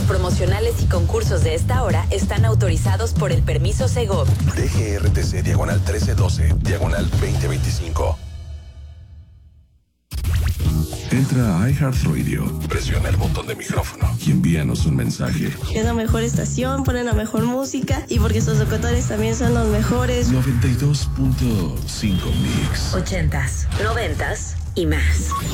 promocionales y concursos de esta hora están autorizados por el permiso Segov. DGRTC diagonal 1312, diagonal 2025. Entra a iHeartRadio, Presiona el botón de micrófono y envíanos un mensaje. Es la mejor estación, ponen la mejor música y porque sus locutores también son los mejores. 92.5 Mix. 80s, 90s y más.